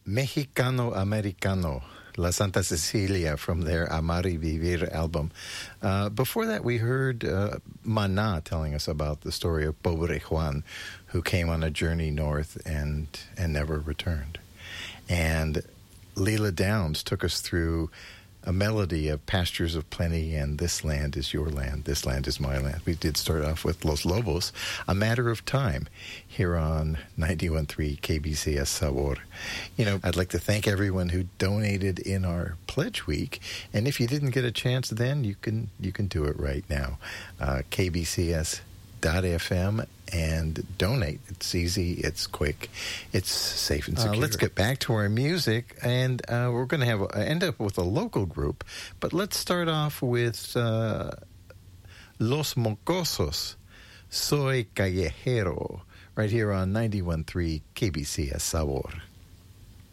Mexicano Americano, La Santa Cecilia from their Amar y Vivir album. Before that, we heard Maná telling us about the story of Pobre Juan, who came on a journey north and never returned. And Leela Downs took us through a melody of Pastures of Plenty and This Land is Your Land, This Land is My Land. We did start off with Los Lobos, A Matter of Time, here on 91.3 KBCS Sabor. You know, I'd like to thank everyone who donated in our pledge week, and if you didn't get a chance then, you can do it right now. KBCS.FM and donate. It's easy, it's quick, it's safe and secure. Let's get back to our music, and we're going to end up with a local group, but let's start off with Los Mocosos, Soy Callejero, right here on 91.3 KBCS Sabor.